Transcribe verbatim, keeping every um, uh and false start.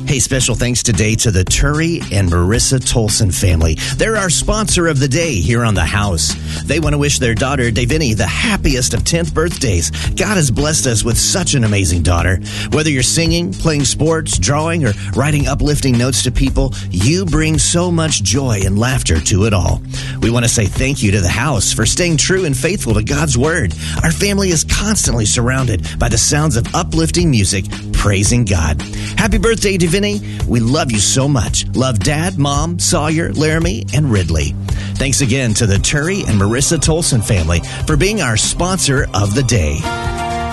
Hey, special thanks today to the Turry and Marissa Tolson family. They're our sponsor of the day here on The House. They want to wish their daughter, Davini, the happiest of tenth birthdays. God has blessed us with such an amazing daughter. Whether you're singing, playing sports, drawing, or writing uplifting notes to people, you bring so much joy and laughter to it all. We want to say thank you to The House for staying true and faithful to God's Word. Our family is constantly surrounded by the sounds of uplifting music, praising God. Happy birthday, Davini. We love you so much. Love Dad, Mom, Sawyer, Laramie, and Ridley. Thanks again to the Turry and Marissa Tolson family for being our sponsor of the day.